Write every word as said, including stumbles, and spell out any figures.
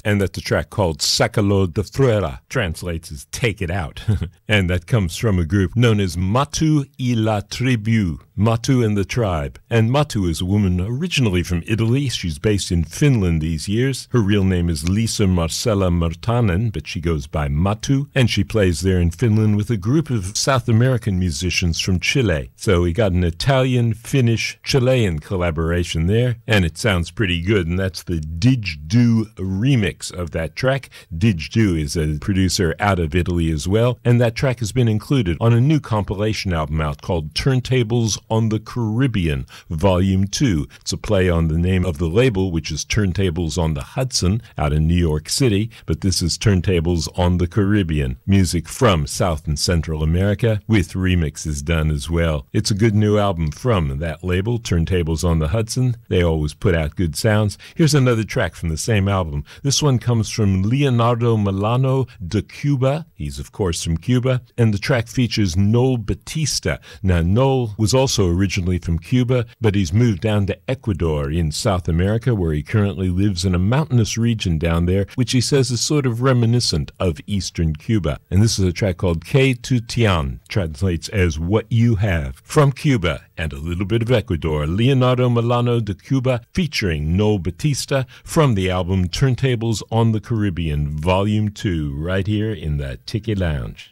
and that's a track called Sacalo de Fuera, translates as Take It Out. And that comes from a group known as Matu y la Tribu, Matu and the Tribe. And Matu is a woman originally from Italy. She's based in Finland these years. Her real name is Lisa Marcella Martanen, but she goes by Matu, and she plays there in Finland with a group of South American musicians from Chile. So we got an Italian, Finnish, Chilean collaboration there, and it sounds pretty good, and that's the Didgedo remix of that track. Didgedo is a producer out of Italy as well, and that track has been included on a new compilation album out called Turntables on the Caribbean, Volume two. It's a play on the name of the label, which is Turntables on the Hudson out in New York City, but this is Turntables on the Caribbean. Music from South and Central America, with remixes done as well. It's a good new album from that label, Turntables on the Hudson. They always put out good sounds. Here's another track from the same album. This one comes from Leonardo Milano de Cuba. He's, of course, from Cuba. And the track features Noel Batista. Now, Noel was also originally from Cuba, but he's moved down to Ecuador in South America, where he currently lives in a mountainous region down there, which he says is sort of reminiscent of eastern Cuba. And this is a track called Que Tu Tian, translates as What You Have. From Cuba and a little bit of Ecuador, Leonardo Milano de Cuba featuring Noel Batista from the album Turntables on the Caribbean, Volume two, right here in the Tiki Lounge.